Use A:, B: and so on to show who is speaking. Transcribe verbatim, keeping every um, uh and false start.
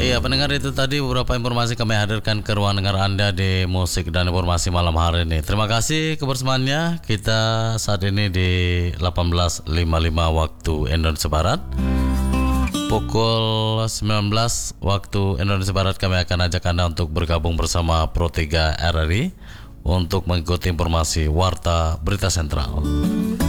A: Iya, pendengar, itu tadi beberapa informasi kami hadirkan ke ruang dengar Anda di musik dan informasi malam hari ini. Terima kasih kebersamaannya. Kita saat ini di delapan belas lima puluh lima waktu Indonesia Barat. Pukul sembilan belas waktu Indonesia Barat kami akan ajak Anda untuk bergabung bersama Pro tiga R R I untuk mengikuti informasi Warta Berita Sentral.